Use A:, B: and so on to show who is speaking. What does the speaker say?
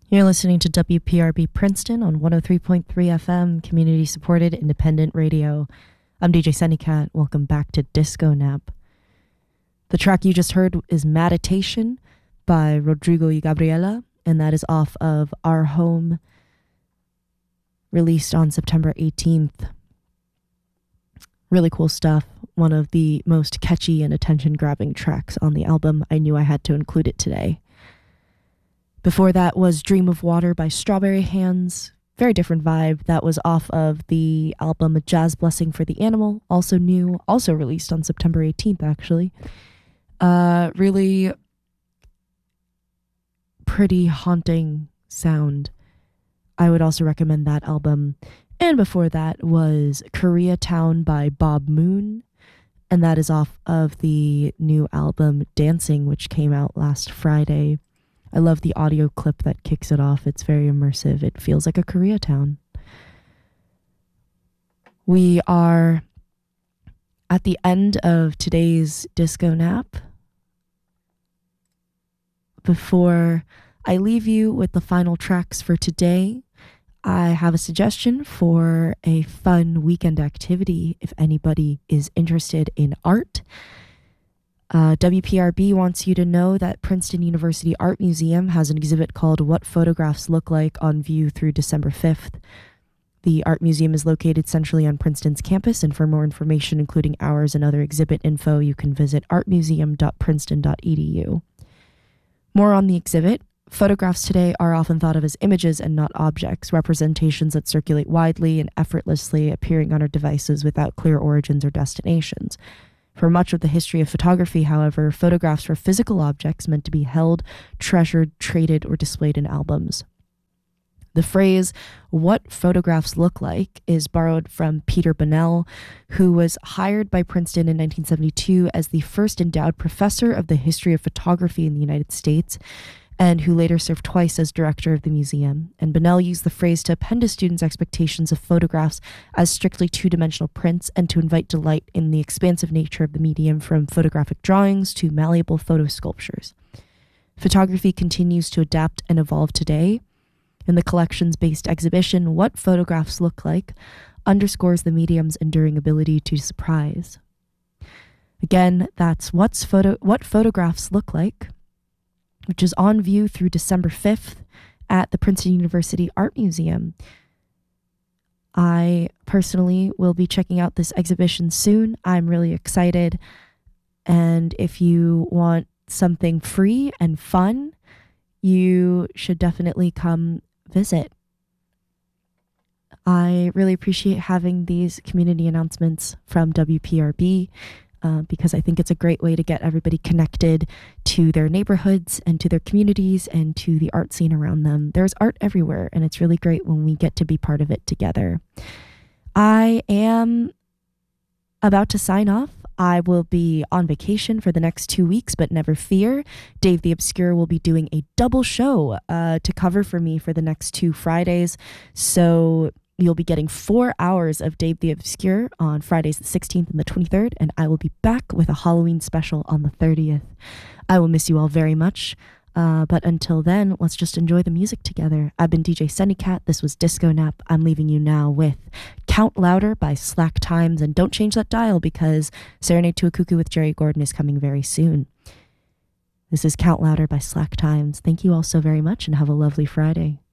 A: You're listening to WPRB Princeton on 103.3 FM, community-supported independent radio. I'm DJ Sunnycat. Welcome back to Disco Nap. The track you just heard is Meditation by Rodrigo y Gabriela, and that is off of Our Home, released on September 18th. Really cool stuff. One of the most catchy and attention-grabbing tracks on the album. I knew I had to include it today. Before that was Dream of Water by Strawberry Hands. Very different vibe. That was off of the album A Jazz Blessing for the Animal. Also new, also released on September 18th, actually. Really pretty haunting sound. I would also recommend that album. And before that was Koreatown by Bob Moon. And that is off of the new album Dancing, which came out last Friday. I love the audio clip that kicks it off. It's very immersive. It feels like a Koreatown. We are at the end of today's Disco Nap. Before I leave you with the final tracks for today, I have a suggestion for a fun weekend activity if anybody is interested in art. WPRB wants you to know that Princeton University Art Museum has an exhibit called What Photographs Look Like on view through December 5th. The art museum is located centrally on Princeton's campus, and for more information, including hours and other exhibit info, you can visit artmuseum.princeton.edu. More on the exhibit. Photographs today are often thought of as images and not objects, representations that circulate widely and effortlessly, appearing on our devices without clear origins or destinations. For much of the history of photography, however, photographs were physical objects meant to be held, treasured, traded, or displayed in albums. The phrase, "what photographs look like," is borrowed from Peter Bunnell, who was hired by Princeton in 1972 as the first endowed professor of the history of photography in the United States, and who later served twice as director of the museum. And Bunnell used the phrase to append to students' expectations of photographs as strictly two-dimensional prints and to invite delight in the expansive nature of the medium, from photographic drawings to malleable photo sculptures. Photography continues to adapt and evolve today. In the collections-based exhibition, What Photographs Look Like underscores the medium's enduring ability to surprise. Again, that's What Photographs Look Like, which is on view through December 5th at the Princeton University Art Museum. I personally will be checking out this exhibition soon. I'm really excited. And if you want something free and fun, you should definitely come visit. I really appreciate having these community announcements from WPRB. Because I think it's a great way to get everybody connected to their neighborhoods and to their communities and to the art scene around them. There's art everywhere, and it's really great when we get to be part of it together. I am about to sign off. I will be on vacation for the next 2 weeks, but never fear. Dave the Obscure will be doing a double show to cover for me for the next 2 Fridays. So you'll be getting 4 hours of Dave the Obscure on Fridays the 16th and the 23rd, and I will be back with a Halloween special on the 30th. I will miss you all very much, but until then, let's just enjoy the music together. I've been DJ Sunnycat. This was Disco Nap. I'm leaving you now with Count Louder by Slack Times, and don't change that dial because Serenade to a Cuckoo with Jerry Gordon is coming very soon. This is Count Louder by Slack Times. Thank you all so very much, and have a lovely Friday.